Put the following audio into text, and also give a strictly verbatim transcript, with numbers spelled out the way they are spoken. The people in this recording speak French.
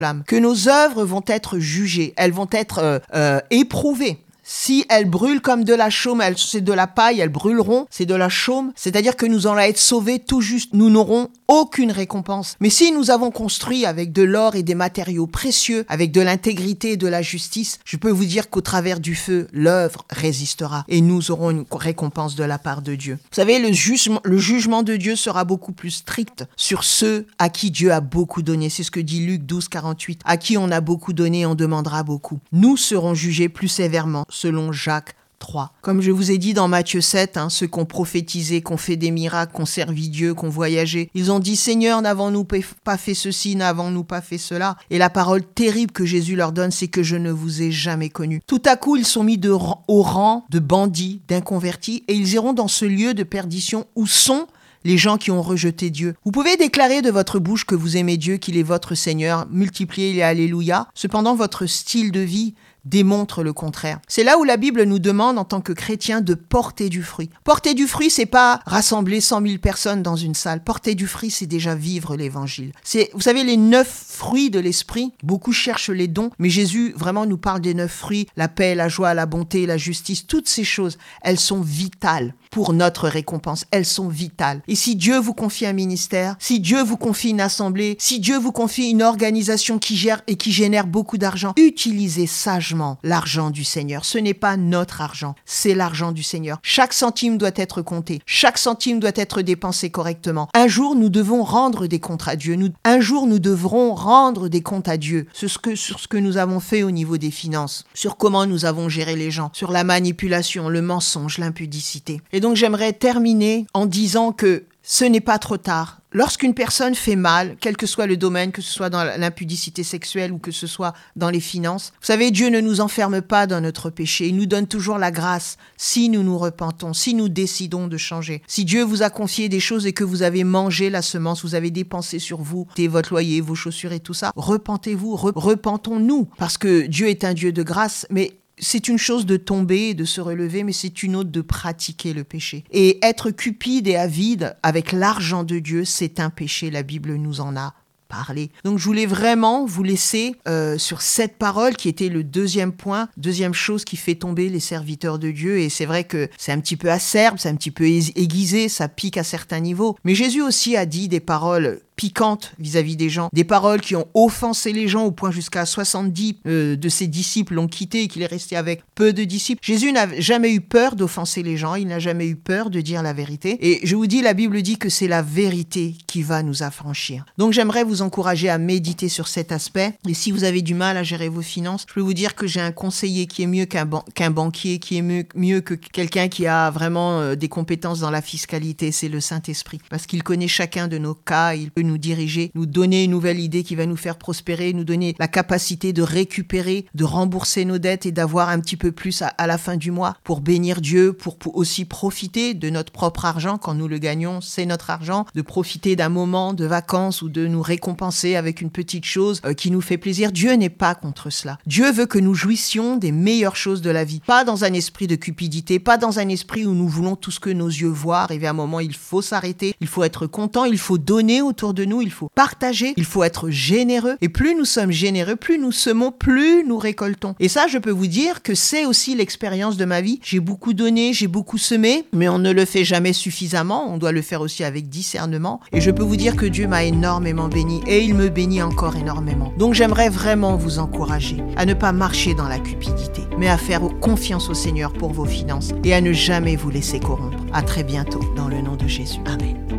flamme, que nos œuvres vont être jugées, elles vont être euh, euh, éprouvées. Si elles brûlent comme de la chaume, elles, c'est de la paille, elles brûleront, c'est de la chaume. C'est-à-dire que nous allons être sauvés tout juste. Nous n'aurons aucune récompense. Mais si nous avons construit avec de l'or et des matériaux précieux, avec de l'intégrité et de la justice, je peux vous dire qu'au travers du feu, l'œuvre résistera et nous aurons une récompense de la part de Dieu. Vous savez, le jugement, le jugement de Dieu sera beaucoup plus strict sur ceux à qui Dieu a beaucoup donné. C'est ce que dit Luc douze, quarante-huit. À qui on a beaucoup donné, on demandera beaucoup. Nous serons jugés plus sévèrement, selon Jacques trois. Comme je vous ai dit dans Matthieu sept, hein, ceux qui ont prophétisé, qui ont fait des miracles, qui ont servi Dieu, qui ont voyagé, ils ont dit « Seigneur, n'avons-nous pas fait ceci, n'avons-nous pas fait cela ?» Et la parole terrible que Jésus leur donne, c'est que je ne vous ai jamais connu. Tout à coup, ils sont mis de, au rang de bandits, d'inconvertis, et ils iront dans ce lieu de perdition où sont les gens qui ont rejeté Dieu. Vous pouvez déclarer de votre bouche que vous aimez Dieu, qu'il est votre Seigneur, multipliez les Alléluia. Cependant, votre style de vie démontre le contraire. C'est là où la Bible nous demande en tant que chrétiens de porter du fruit. Porter du fruit, c'est pas rassembler cent mille personnes dans une salle. Porter du fruit, c'est déjà vivre l'évangile. C'est, vous savez, les neuf fruits de l'esprit. Beaucoup cherchent les dons, mais Jésus vraiment nous parle des neuf fruits. La paix, la joie, la bonté, la justice, toutes ces choses, elles sont vitales pour notre récompense. Elles sont vitales. Et si Dieu vous confie un ministère, si Dieu vous confie une assemblée, si Dieu vous confie une organisation qui gère et qui génère beaucoup d'argent, utilisez sagement l'argent du Seigneur. Ce n'est pas notre argent, c'est l'argent du Seigneur. Chaque centime doit être compté. Chaque centime doit être dépensé correctement. Un jour, nous devons rendre des comptes à Dieu. Nous, un jour, nous devrons rendre des comptes à Dieu sur ce, que, sur ce que nous avons fait au niveau des finances, sur comment nous avons géré les gens, sur la manipulation, le mensonge, l'impudicité. Et donc, j'aimerais terminer en disant que ce n'est pas trop tard. Lorsqu'une personne fait mal, quel que soit le domaine, que ce soit dans l'impudicité sexuelle ou que ce soit dans les finances, vous savez, Dieu ne nous enferme pas dans notre péché. Il nous donne toujours la grâce si nous nous repentons, si nous décidons de changer. Si Dieu vous a confié des choses et que vous avez mangé la semence, vous avez dépensé sur vous, votre loyer, vos chaussures et tout ça, repentez-vous, re- repentons-nous. Parce que Dieu est un Dieu de grâce, mais c'est une chose de tomber et de se relever, mais c'est une autre de pratiquer le péché. Et être cupide et avide avec l'argent de Dieu, c'est un péché. La Bible nous en a parlé. Donc je voulais vraiment vous laisser euh, sur cette parole qui était le deuxième point, deuxième chose qui fait tomber les serviteurs de Dieu. Et c'est vrai que c'est un petit peu acerbe, c'est un petit peu aiguisé, ça pique à certains niveaux. Mais Jésus aussi a dit des paroles piquantes vis-à-vis des gens, des paroles qui ont offensé les gens au point jusqu'à soixante-dix euh, de ses disciples l'ont quitté et qu'il est resté avec peu de disciples. Jésus n'a jamais eu peur d'offenser les gens, il n'a jamais eu peur de dire la vérité. Et je vous dis, la Bible dit que c'est la vérité qui va nous affranchir. Donc j'aimerais vous encourager à méditer sur cet aspect. Et si vous avez du mal à gérer vos finances, je peux vous dire que j'ai un conseiller qui est mieux qu'un, ban- qu'un banquier, qui est mieux, mieux que quelqu'un qui a vraiment euh, des compétences dans la fiscalité, c'est le Saint-Esprit. Parce qu'il connaît chacun de nos cas, il peut nous diriger, nous donner une nouvelle idée qui va nous faire prospérer, nous donner la capacité de récupérer, de rembourser nos dettes et d'avoir un petit peu plus à, à la fin du mois pour bénir Dieu, pour, pour aussi profiter de notre propre argent. Quand nous le gagnons, c'est notre argent, de profiter d'un moment de vacances ou de nous récompenser avec une petite chose euh, qui nous fait plaisir. Dieu n'est pas contre cela. Dieu veut que nous jouissions des meilleures choses de la vie. Pas dans un esprit de cupidité, pas dans un esprit où nous voulons tout ce que nos yeux voient. Arrivé à un moment, il faut s'arrêter, il faut être content, il faut donner autour de nous, il faut partager, il faut être généreux. Et plus nous sommes généreux, plus nous semons, plus nous récoltons. Et ça, je peux vous dire que c'est aussi l'expérience de ma vie. J'ai beaucoup donné, j'ai beaucoup semé, mais on ne le fait jamais suffisamment. On doit le faire aussi avec discernement. Et je peux vous dire que Dieu m'a énormément béni et il me bénit encore énormément. Donc j'aimerais vraiment vous encourager à ne pas marcher dans la cupidité, mais à faire confiance au Seigneur pour vos finances et à ne jamais vous laisser corrompre. À très bientôt dans le nom de Jésus. Amen.